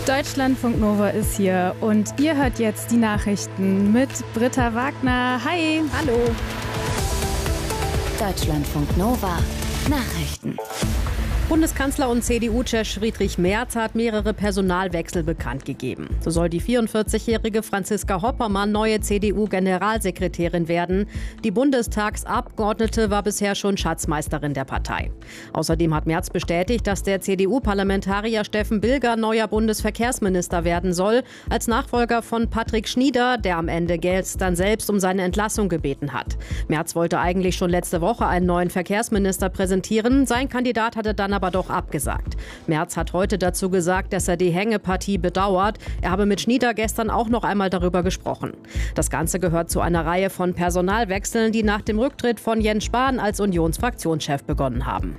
Deutschlandfunk Nova ist hier und ihr hört jetzt die Nachrichten mit Britta Wagner. Hi. Hallo. Deutschlandfunk Nova Nachrichten. Bundeskanzler und CDU-Chef Friedrich Merz hat mehrere Personalwechsel bekannt gegeben. So soll die 44-jährige Franziska Hoppermann neue CDU-Generalsekretärin werden. Die Bundestagsabgeordnete war bisher schon Schatzmeisterin der Partei. Außerdem hat Merz bestätigt, dass der CDU-Parlamentarier Steffen Bilger neuer Bundesverkehrsminister werden soll, als Nachfolger von Patrick Schnieder, der am Ende Gels dann selbst um seine Entlassung gebeten hat. Merz wollte eigentlich schon letzte Woche einen neuen Verkehrsminister präsentieren. Sein Kandidat hatte dann aber doch abgesagt. Merz hat heute dazu gesagt, dass er die Hängepartie bedauert. Er habe mit Schnieder gestern auch noch einmal darüber gesprochen. Das Ganze gehört zu einer Reihe von Personalwechseln, die nach dem Rücktritt von Jens Spahn als Unionsfraktionschef begonnen haben.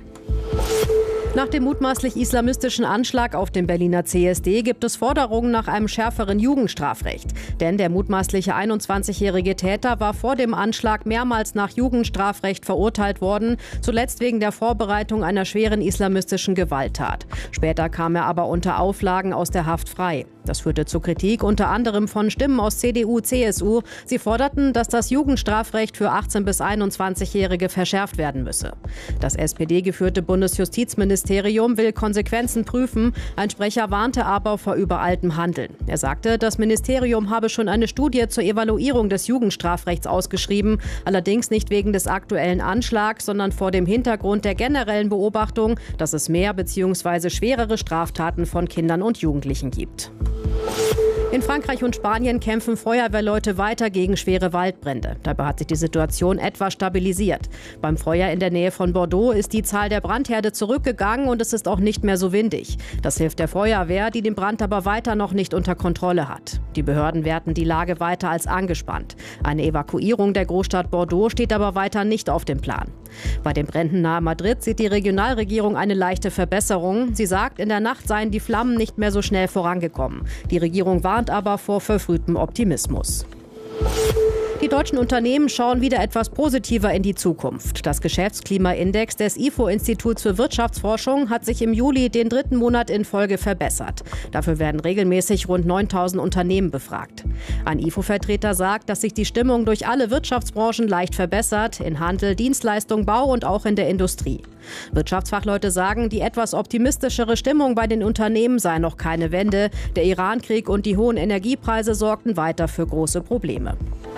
Nach dem mutmaßlich islamistischen Anschlag auf dem Berliner CSD gibt es Forderungen nach einem schärferen Jugendstrafrecht. Denn der mutmaßliche 21-jährige Täter war vor dem Anschlag mehrmals nach Jugendstrafrecht verurteilt worden, zuletzt wegen der Vorbereitung einer schweren islamistischen Gewalttat. Später kam er aber unter Auflagen aus der Haft frei. Das führte zu Kritik unter anderem von Stimmen aus CDU, CSU. Sie forderten, dass das Jugendstrafrecht für 18- bis 21-Jährige verschärft werden müsse. Das SPD-geführte Bundesjustizministerium will Konsequenzen prüfen. Ein Sprecher warnte aber vor übereiltem Handeln. Er sagte, das Ministerium habe schon eine Studie zur Evaluierung des Jugendstrafrechts ausgeschrieben, allerdings nicht wegen des aktuellen Anschlags, sondern vor dem Hintergrund der generellen Beobachtung, dass es mehr bzw. schwerere Straftaten von Kindern und Jugendlichen gibt. In Frankreich und Spanien kämpfen Feuerwehrleute weiter gegen schwere Waldbrände. Dabei hat sich die Situation etwas stabilisiert. Beim Feuer in der Nähe von Bordeaux ist die Zahl der Brandherde zurückgegangen und es ist auch nicht mehr so windig. Das hilft der Feuerwehr, die den Brand aber weiter noch nicht unter Kontrolle hat. Die Behörden werten die Lage weiter als angespannt. Eine Evakuierung der Großstadt Bordeaux steht aber weiter nicht auf dem Plan. Bei den Bränden nahe Madrid sieht die Regionalregierung eine leichte Verbesserung. Sie sagt, in der Nacht seien die Flammen nicht mehr so schnell vorangekommen. Die Regierung warnt aber vor verfrühtem Optimismus. Die deutschen Unternehmen schauen wieder etwas positiver in die Zukunft. Das Geschäftsklimaindex des IFO-Instituts für Wirtschaftsforschung hat sich im Juli den 3. Monat in Folge verbessert. Dafür werden regelmäßig rund 9.000 Unternehmen befragt. Ein IFO-Vertreter sagt, dass sich die Stimmung durch alle Wirtschaftsbranchen leicht verbessert, in Handel, Dienstleistung, Bau und auch in der Industrie. Wirtschaftsfachleute sagen, die etwas optimistischere Stimmung bei den Unternehmen sei noch keine Wende. Der Irankrieg und die hohen Energiepreise sorgten weiter für große Probleme.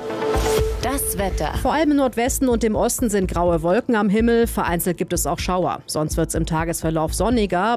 Das Wetter. Vor allem im Nordwesten und im Osten sind graue Wolken am Himmel. Vereinzelt gibt es auch Schauer. Sonst wird es im Tagesverlauf sonniger.